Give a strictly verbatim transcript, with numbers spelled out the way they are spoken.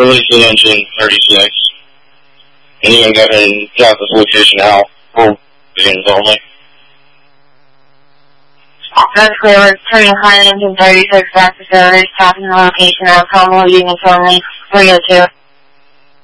Release the engine thirty-six. And you can go ahead and drop this location out for beings only. That's clear. We're turning high engine thirty-six back to service, tapping the location of Commonwealth Units only, three oh two.